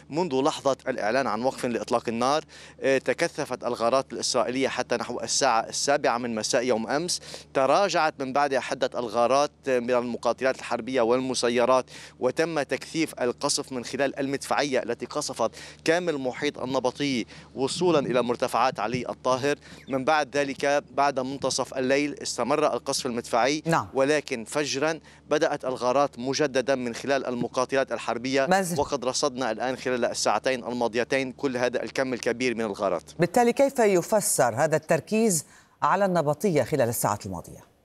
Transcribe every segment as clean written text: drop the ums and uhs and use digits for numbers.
منذ لحظة الإعلان عن وقف لإطلاق النار تكثفت الغارات الإسرائيلية حتى نحو الساعة 7 من مساء يوم أمس. تراجعت من بعدها حدة الغارات من المقاتلات الحربية والمسيرات، وتم تكثيف القصف من خلال المدفعية التي قصفت كامل محيط النبطي وصولا إلى مرتفعات علي الطاهر. من بعد ذلك بعد منتصف الليل استمر القصف المدفعي، نعم. ولكن فجرا بدأت الغارات مجددا من خلال المقاتلات الحربية، مازن، وقد رصدنا الآن خلال الساعتين الماضيتين كل هذا الكم الكبير من الغارات. بالتالي كيف يفسر هذا التركيز على النبطية خلال الساعات الماضية؟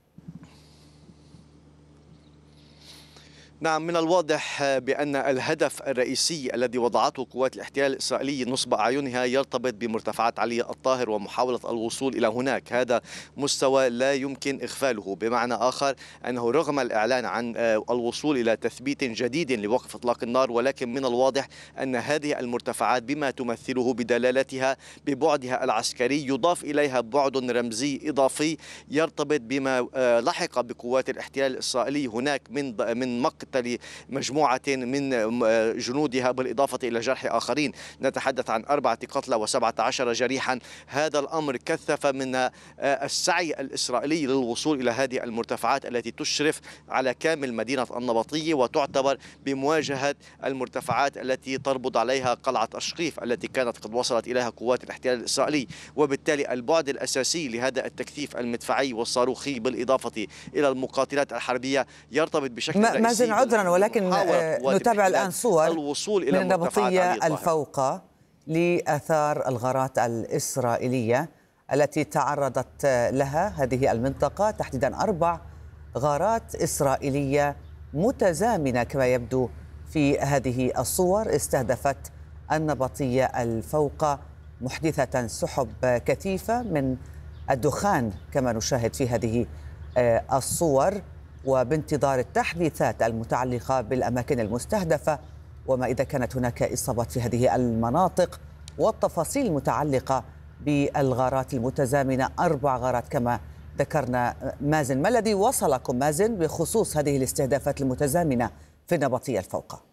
نعم، من الواضح بأن الهدف الرئيسي الذي وضعته قوات الاحتلال الإسرائيلي نصب أعينها يرتبط بمرتفعات علي الطاهر ومحاولة الوصول إلى هناك. هذا مستوى لا يمكن إغفاله، بمعنى آخر أنه رغم الإعلان عن الوصول إلى تثبيت جديد لوقف إطلاق النار، ولكن من الواضح أن هذه المرتفعات بما تمثله بدلالتها ببعدها العسكري يضاف إليها بعد رمزي إضافي يرتبط بما لحق بقوات الاحتلال الإسرائيلي هناك من مقتل مجموعة من جنودها بالإضافة إلى جرح آخرين. نتحدث عن 4 قتلى و17 جريحا. هذا الأمر كثف من السعي الإسرائيلي للوصول إلى هذه المرتفعات التي تشرف على كامل مدينة النبطية، وتعتبر بمواجهة المرتفعات التي تربط عليها قلعة أشقيف التي كانت قد وصلت إليها قوات الاحتلال الإسرائيلي. وبالتالي البعد الأساسي لهذا التكثيف المدفعي والصاروخي بالإضافة إلى المقاتلات الحربية يرتبط بشكل رئيسي. عذرا، ولكن نتابع الآن صور الوصول من النبطية الفوقة لآثار الغارات الإسرائيلية التي تعرضت لها هذه المنطقة، تحديدا 4 غارات إسرائيلية متزامنة كما يبدو في هذه الصور استهدفت النبطية الفوقة، محدثة سحب كثيفة من الدخان كما نشاهد في هذه الصور، وبانتظار التحديثات المتعلقة بالأماكن المستهدفة وما إذا كانت هناك إصابات في هذه المناطق والتفاصيل المتعلقة بالغارات المتزامنة. 4 غارات كما ذكرنا. مازن، ما الذي وصلكم مازن بخصوص هذه الاستهدافات المتزامنة في النبطية الفوقة؟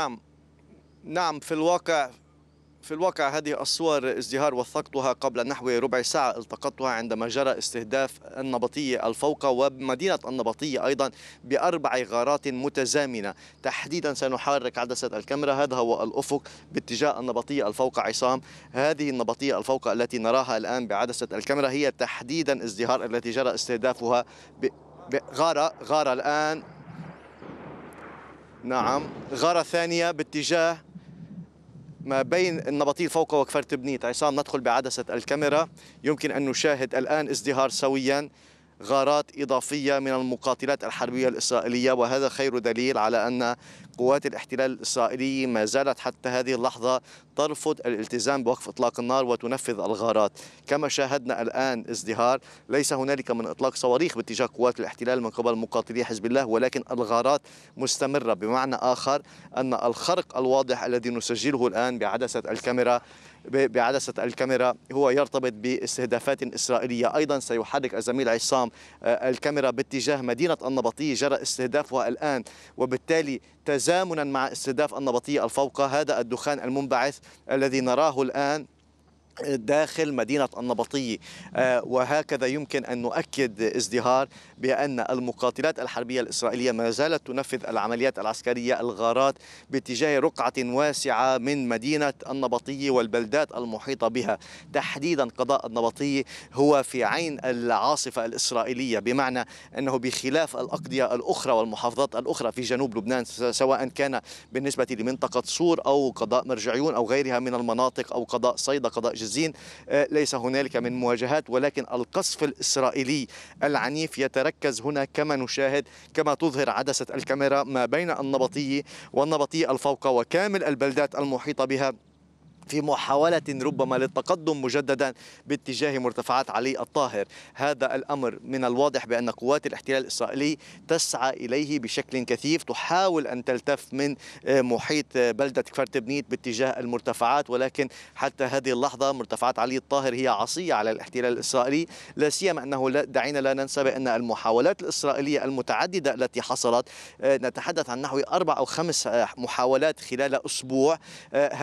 نعم، في الواقع هذه الصور ازدهار وثقتها قبل نحو ربع ساعة. التقطتها عندما جرى استهداف النبطية الفوقة ومدينة النبطية أيضا ب4 غارات متزامنة. تحديدا سنحرك عدسة الكاميرا، هذا هو الأفق باتجاه النبطية الفوقة عصام. هذه النبطية الفوقة التي نراها الآن بعدسة الكاميرا هي تحديدا ازدهار التي جرى استهدافها غارة الآن. نعم، غارة ثانية باتجاه ما بين النبطية الفوقة وكفر تبنيت. عصام، ندخل بعدسة الكاميرا، يمكن أن نشاهد الآن ازدهار سويا غارات إضافية من المقاتلات الحربية الإسرائيلية، وهذا خير دليل على أن قوات الاحتلال الإسرائيلي ما زالت حتى هذه اللحظة ترفض الالتزام بوقف إطلاق النار وتنفذ الغارات. كما شاهدنا الآن ازدهار، ليس هنالك من إطلاق صواريخ باتجاه قوات الاحتلال من قبل مقاتلي حزب الله، ولكن الغارات مستمرة، بمعنى آخر أن الخرق الواضح الذي نسجله الآن بعدسة الكاميرا هو يرتبط باستهدافات إسرائيلية. أيضا سيحرك الزميل عصام الكاميرا باتجاه مدينة النبطية جرى استهدافها الآن، وبالتالي تزامنا مع استهداف النبطية الفوقة هذا الدخان المنبعث الذي نراه الآن داخل مدينة النبطية. وهكذا يمكن أن نؤكد ازدهار بأن المقاتلات الحربية الإسرائيلية ما زالت تنفذ العمليات العسكرية الغارات باتجاه رقعة واسعة من مدينة النبطية والبلدات المحيطة بها. تحديدا قضاء النبطية هو في عين العاصفة الإسرائيلية، بمعنى أنه بخلاف الأقضية الأخرى والمحافظات الأخرى في جنوب لبنان، سواء كان بالنسبة لمنطقة صور أو قضاء مرجعيون أو غيرها من المناطق أو قضاء صيدا قضاء جزين، ليس هنالك من مواجهات، ولكن القصف الإسرائيلي العنيف يتركز هنا كما نشاهد كما تظهر عدسة الكاميرا ما بين النبطية والنبطية الفوقة وكامل البلدات المحيطة بها في محاولة ربما للتقدم مجددا باتجاه مرتفعات علي الطاهر. هذا الأمر من الواضح بأن قوات الاحتلال الإسرائيلي تسعى إليه بشكل كثيف، تحاول أن تلتف من محيط بلدة كفر تبنيت باتجاه المرتفعات، ولكن حتى هذه اللحظة مرتفعات علي الطاهر هي عصية على الاحتلال الإسرائيلي، لا سيما أنه دعينا لا ننسى بأن المحاولات الإسرائيلية المتعددة التي حصلت، نتحدث عن نحو 4 أو 5 محاولات خلال أسبوع،